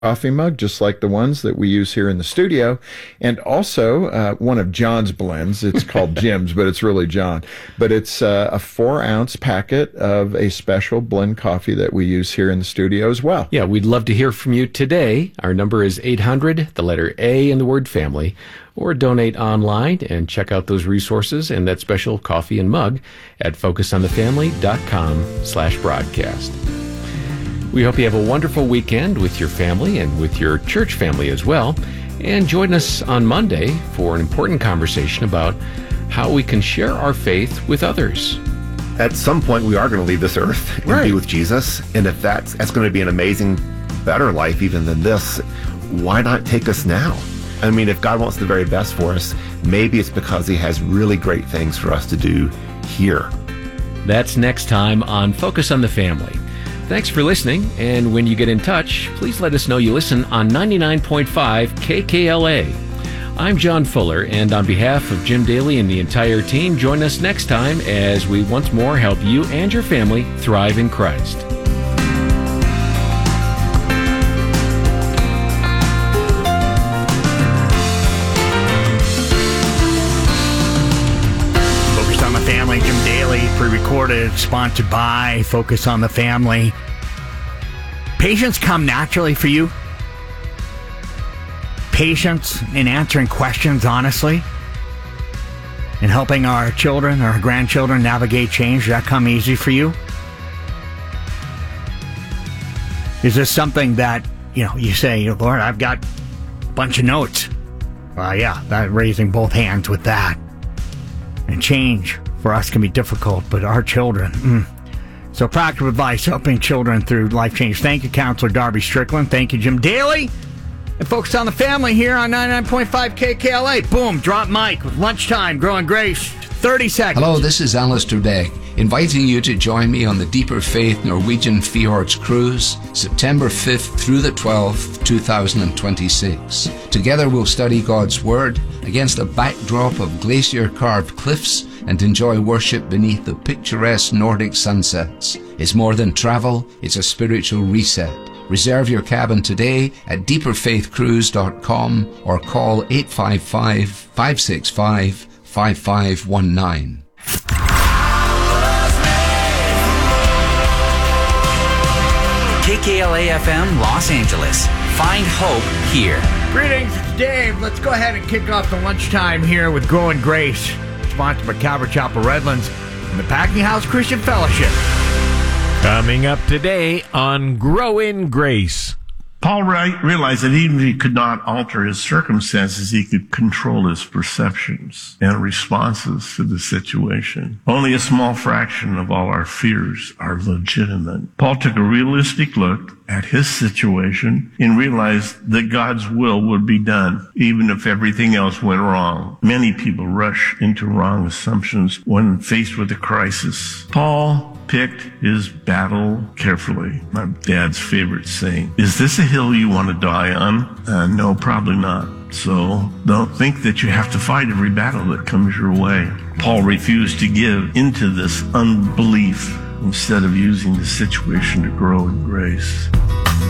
coffee mug, just like the ones that we use here in the studio, and also one of John's blends. It's called Jim's, but it's really John. But it's a 4-ounce packet of a special blend coffee that we use here in the studio as well. Yeah, we'd love to hear from you today. Our number is 800, the letter A in the word family, or donate online and check out those resources and that special coffee and mug at focusonthefamily.com/broadcast. We hope you have a wonderful weekend with your family and with your church family as well. And join us on Monday for an important conversation about how we can share our faith with others. At some point, we are going to leave this earth and be with Jesus. And if that's going to be an amazing, better life even than this, why not take us now? I mean, if God wants the very best for us, maybe it's because he has really great things for us to do here. That's next time on Focus on the Family. Thanks for listening, and when you get in touch, please let us know you listen on 99.5 KKLA. I'm John Fuller, and on behalf of Jim Daly and the entire team, join us next time as we once more help you and your family thrive in Christ. Focus on the Family, Jim Daly, pre-recorded, sponsored by Focus on the Family. Patience come naturally for you? Patience in answering questions honestly? In helping our children, our grandchildren navigate change, does that come easy for you? Is this something that, you say, Lord, I've got a bunch of notes. Yeah, that raising both hands with that. And change for us can be difficult, but our children, So practical advice, helping children through life change. Thank you, Counselor Darby Strickland. Thank you, Jim Daly. And Focus on the Family here on 99.5 KKLA. Boom, drop mic with Lunchtime, Growing Grace. 30 seconds. Hello, this is Alistair Begg, inviting you to join me on the Deeper Faith Norwegian Fjords Cruise, September 5th through the 12th, 2026. Together we'll study God's Word against a backdrop of glacier-carved cliffs and enjoy worship beneath the picturesque Nordic sunsets. It's more than travel, it's a spiritual reset. Reserve your cabin today at deeperfaithcruise.com or call 855-565-5519. KKLA-FM Los Angeles. Find hope here. Greetings, it's Dave. Let's go ahead and kick off the Lunchtime here with Growing Grace, sponsored by Calvary Chapel Redlands and the Packing House Christian Fellowship. Coming up today on Growing Grace. Paul realized that even if he could not alter his circumstances, he could control his perceptions and responses to the situation. Only a small fraction of all our fears are legitimate. Paul took a realistic look at his situation and realized that God's will would be done, even if everything else went wrong. Many people rush into wrong assumptions when faced with a crisis. Paul picked his battle carefully. My dad's favorite saying, is this a hill you want to die on? No, probably not. So don't think that you have to fight every battle that comes your way. Paul refused to give into this unbelief instead of using the situation to grow in grace.